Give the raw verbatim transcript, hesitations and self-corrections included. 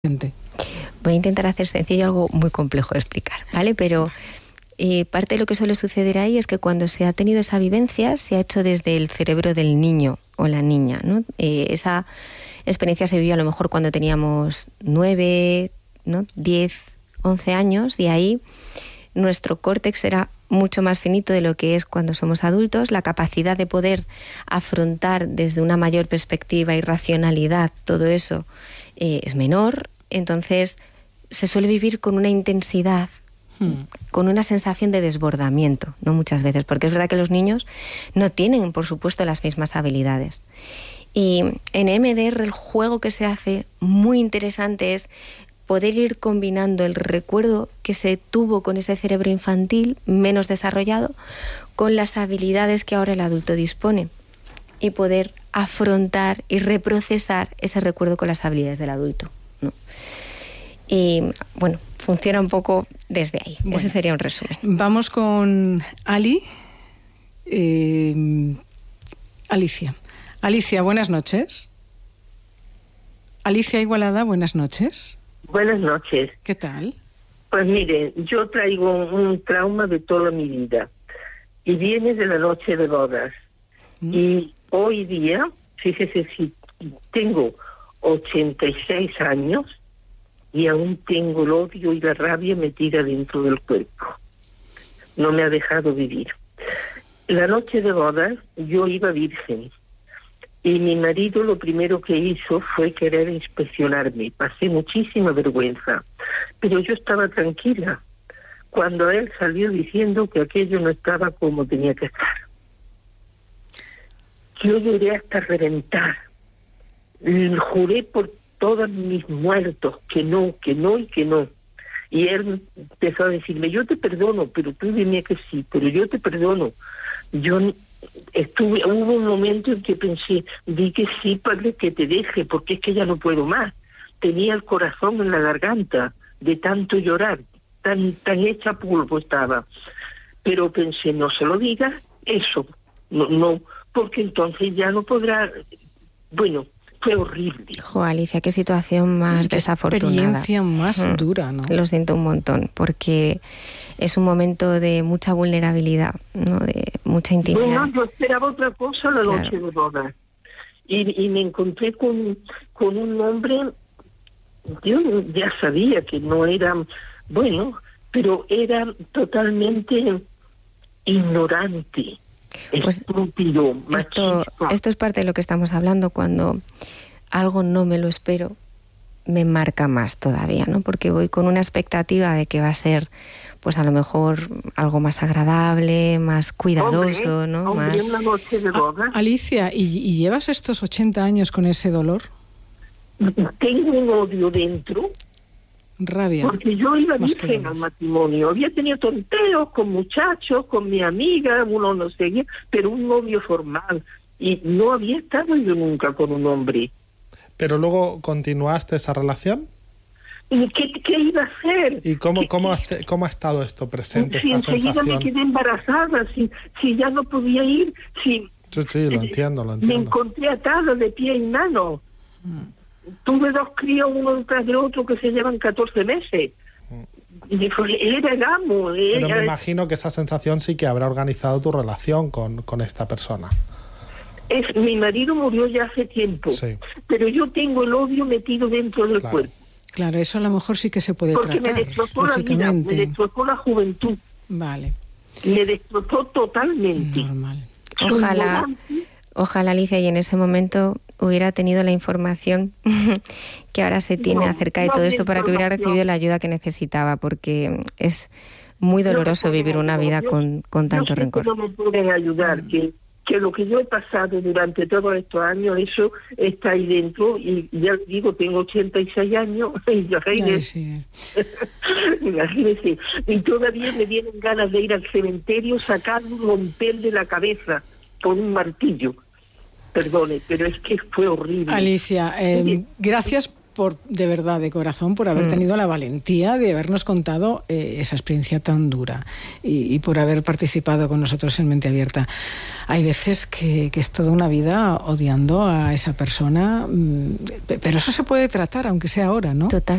Voy a intentar hacer sencillo algo muy complejo de explicar, ¿vale? Pero eh, parte de lo que suele suceder ahí es que cuando se ha tenido esa vivencia, se ha hecho desde el cerebro del niño o la niña, ¿no? Eh, esa experiencia se vivió a lo mejor cuando teníamos nueve, ¿no? diez, once años, y ahí nuestro córtex era mucho más finito de lo que es cuando somos adultos. La capacidad de poder afrontar desde una mayor perspectiva y racionalidad todo eso eh, es menor. Entonces se suele vivir con una intensidad, hmm. con una sensación de desbordamiento, ¿no? Muchas veces, porque es verdad que los niños no tienen, por supuesto, las mismas habilidades. Y en E M D R el juego que se hace muy interesante es poder ir combinando el recuerdo que se tuvo con ese cerebro infantil menos desarrollado con las habilidades que ahora el adulto dispone y poder afrontar y reprocesar ese recuerdo con las habilidades del adulto, ¿no? Y bueno, funciona un poco desde ahí. Bueno, ese sería un resumen. Vamos con Ali. Eh, Alicia. Alicia, buenas noches. Alicia Igualada, buenas noches. Buenas noches. ¿Qué tal? Pues mire, yo traigo un trauma de toda mi vida y viene de la noche de bodas. Mm. Y hoy día, fíjese, si tengo ochenta y seis años y aún tengo el odio y la rabia metida dentro del cuerpo. No me ha dejado vivir. La noche de bodas yo iba virgen. Y mi marido lo primero que hizo fue querer inspeccionarme. Pasé muchísima vergüenza. Pero yo estaba tranquila cuando él salió diciendo que aquello no estaba como tenía que estar. Yo lloré hasta reventar. Juré por todos mis muertos que no, que no y que no. Y él empezó a decirme, yo te perdono, pero tú dime que sí, pero yo te perdono. Yo estuve, hubo un momento en que pensé, di que sí, padre, que te deje, porque es que ya no puedo más. Tenía el corazón en la garganta de tanto llorar, tan tan hecha polvo estaba. Pero pensé, no se lo digas, eso, no, no, porque entonces ya no podrá. Bueno, fue horrible. Jo, Alicia, qué situación más qué desafortunada. Experiencia más mm. dura, ¿no? Lo siento un montón, porque es un momento de mucha vulnerabilidad, ¿no? De mucha intimidad. Bueno, yo esperaba otra cosa la claro. noche de boda. Y, y me encontré con, con un hombre, yo ya sabía que no era, bueno, pero era totalmente ignorante. Pues estúpido, esto, esto es parte de lo que estamos hablando. Cuando algo no me lo espero, me marca más todavía, ¿no? Porque voy con una expectativa de que va a ser, pues a lo mejor algo más agradable, más cuidadoso, hombre, ¿no? Hombre, más... una noche de boda. A- Alicia, ¿y, ¿y llevas estos ochenta años con ese dolor? Tengo un odio dentro. Rabia. Porque yo iba virgen al matrimonio, había tenido tonteos con muchachos, con mi amiga, uno no seguía, pero un novio formal, y no había estado yo nunca con un hombre. ¿Pero luego continuaste esa relación? ¿Y qué, qué iba a hacer? ¿Y cómo, ¿Qué, cómo, qué? cómo ha estado esto presente, si esta enseguida sensación? me quedé embarazada, si, si ya no podía ir, si... Sí, sí, lo entiendo, lo entiendo. Me encontré atada de pie y mano. Mm. Tuve dos críos uno detrás de otro que se llevan catorce meses. Y fue, era el amo. Era... Pero me imagino que esa sensación sí que habrá organizado tu relación con, con esta persona. Es, mi marido murió ya hace tiempo, sí. Pero yo tengo el odio metido dentro del claro. cuerpo. Claro, eso a lo mejor sí que se puede Porque tratar. me destrozó la vida, me destrozó la juventud. Vale. Me destrozó totalmente. Normal. Ojalá, ojalá, Alicia, y en ese momento hubiera tenido la información que ahora se tiene no, acerca de no todo esto para que hubiera recibido la ayuda que necesitaba, porque es muy doloroso no vivir una vida yo, con, con tanto yo sé rencor. Que no me pueden ayudar, que, que lo que yo he pasado durante todos estos años, eso está ahí dentro, y ya digo, tengo ochenta y seis años, y ya Ay, sí. Imagínese, y todavía me vienen ganas de ir al cementerio, sacar un romper de la cabeza con un martillo. Perdone, pero es que fue horrible. Alicia, eh, gracias por, de verdad, de corazón, por haber mm. tenido la valentía de habernos contado eh, esa experiencia tan dura y, y por haber participado con nosotros en Mente Abierta. Hay veces que, que es toda una vida odiando a esa persona, pero eso se puede tratar, aunque sea ahora, ¿no? Total.